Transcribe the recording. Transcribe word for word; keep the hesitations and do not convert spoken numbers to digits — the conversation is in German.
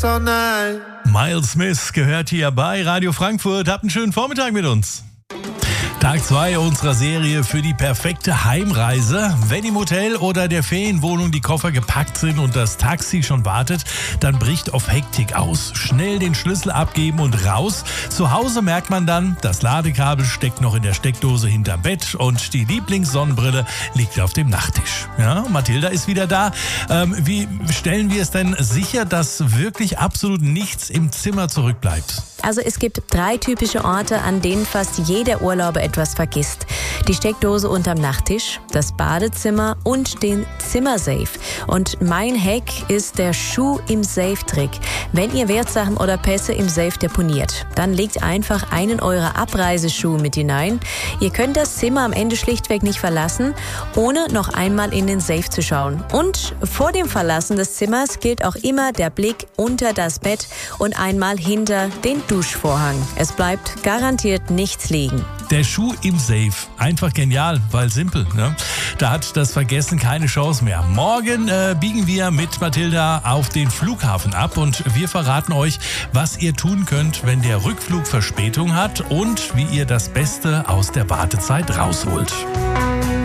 Miles Smith gehört hier bei Radio Frankfurt. Habt einen schönen Vormittag mit uns. Tag zwei unserer Serie für die perfekte Heimreise. Wenn im Hotel oder der Ferienwohnung die Koffer gepackt sind und das Taxi schon wartet, dann bricht oft Hektik aus. Schnell den Schlüssel abgeben und raus. Zu Hause merkt man dann, das Ladekabel steckt noch in der Steckdose hinterm Bett und die Lieblingssonnenbrille liegt auf dem Nachttisch. Ja, Mathilda ist wieder da. Ähm, wie stellen wir es denn sicher, dass wirklich absolut nichts im Zimmer zurückbleibt? Also es gibt drei typische Orte, an denen fast jeder Urlauber etwas vergisst. Die Steckdose unterm Nachttisch, das Badezimmer und den Zimmersafe. Und mein Hack ist der Schuh im Safe-Trick. Wenn ihr Wertsachen oder Pässe im Safe deponiert, dann legt einfach einen eurer Abreiseschuhe mit hinein. Ihr könnt das Zimmer am Ende schlichtweg nicht verlassen, ohne noch einmal in den Safe zu schauen. Und vor dem Verlassen des Zimmers gilt auch immer der Blick unter das Bett und einmal hinter den Duschvorhang. Es bleibt garantiert nichts liegen. Der Schuh im Safe. Einfach genial, weil simpel. Ne? Da hat das Vergessen keine Chance mehr. Morgen äh, biegen wir mit Mathilda auf den Flughafen ab und wir verraten euch, was ihr tun könnt, wenn der Rückflug Verspätung hat und wie ihr das Beste aus der Wartezeit rausholt.